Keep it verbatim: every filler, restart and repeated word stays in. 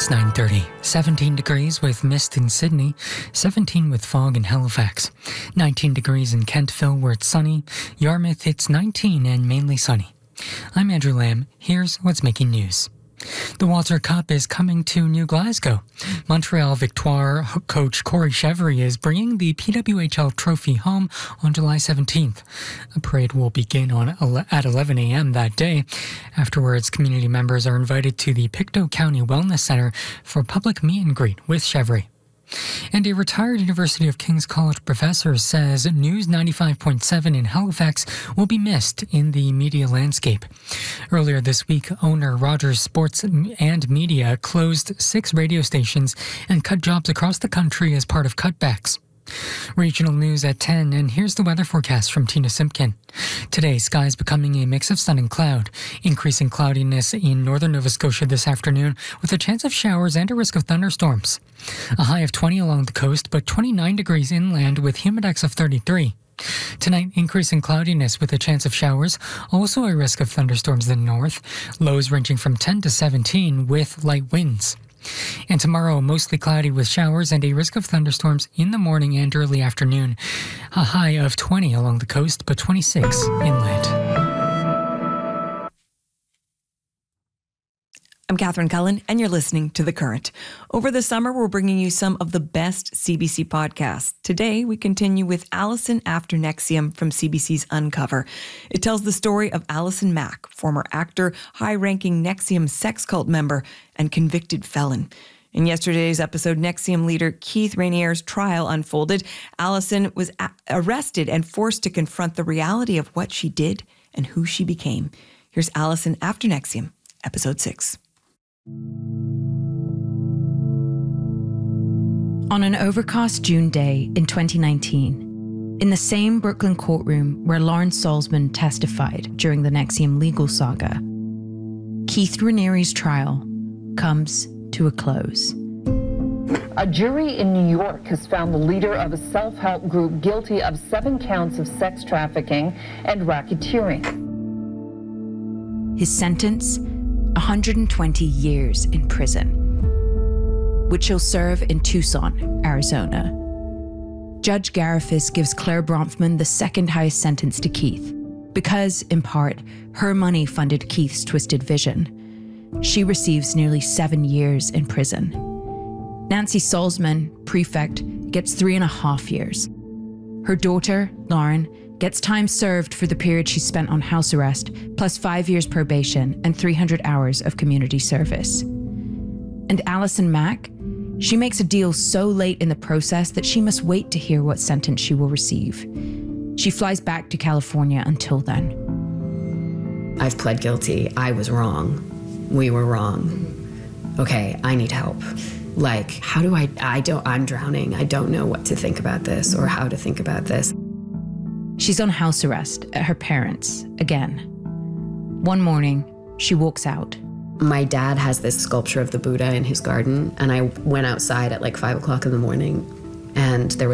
It's nine thirty. seventeen degrees with mist in Sydney, seventeen with fog in Halifax, nineteen degrees in Kentville where it's sunny, Yarmouth it's nineteen and mainly sunny. I'm Andrew Lamb. Here's what's making news. The Walter Cup is coming to New Glasgow. Montreal Victoire coach Corey Chevry is bringing the P W H L trophy home on July seventeenth. A parade will begin on at eleven a.m. that day. Afterwards, community members are invited to the Pictou County Wellness Center for a public meet and greet with Chevry. And a retired University of King's College professor says News ninety-five point seven in Halifax will be missed in the media landscape. Earlier this week, owner Rogers Sports and Media closed six radio stations and cut jobs across the country as part of cutbacks. Regional news at ten, and here's the weather forecast from Tina Simpkin. Today, skies becoming a mix of sun and cloud. Increasing cloudiness in northern Nova Scotia this afternoon with a chance of showers and a risk of thunderstorms. A high of twenty along the coast, but twenty-nine degrees inland with humidex of thirty-three. Tonight, increasing cloudiness with a chance of showers, also a risk of thunderstorms in the north, lows ranging from ten to seventeen with light winds. And tomorrow, mostly cloudy with showers and a risk of thunderstorms in the morning and early afternoon. A high of twenty along the coast, but twenty-six inland. I'm Catherine Cullen, and you're listening to The Current. Over the summer, we're bringing you some of the best C B C podcasts. Today, we continue with Alison After Nexium from C B C's Uncover. It tells the story of Alison Mack, former actor, high-ranking Nexium sex cult member, and convicted felon. In yesterday's episode, Nexium leader Keith Rainier's trial unfolded. Alison was a- arrested and forced to confront the reality of what she did and who she became. Here's Alison After Nexium, episode six. On an overcast June day in twenty nineteen, in the same Brooklyn courtroom where Lawrence Salzman testified during the Nexium legal saga, Keith Raniere's trial comes to a close. A jury in New York has found the leader of a self-help group guilty of seven counts of sex trafficking and racketeering. His sentence, one hundred twenty years in prison, which he'll serve in Tucson, Arizona. Judge Garifas gives Claire Bronfman the second highest sentence to Keith, because, in part, her money funded Keith's twisted vision. She receives nearly seven years in prison. Nancy Salzman, prefect, gets three and a half years. Her daughter, Lauren, gets time served for the period she spent on house arrest, plus five years probation and three hundred hours of community service. And Alison Mack, she makes a deal so late in the process that she must wait to hear what sentence she will receive. She flies back to California until then. I've pled guilty. I was wrong. We were wrong. Okay, I need help. Like, how do I, I don't, I'm drowning. I don't know what to think about this or how to think about this. She's on house arrest at her parents' again. One morning, she walks out. My dad has this sculpture of the Buddha in his garden, and I went outside at like five o'clock in the morning, and there was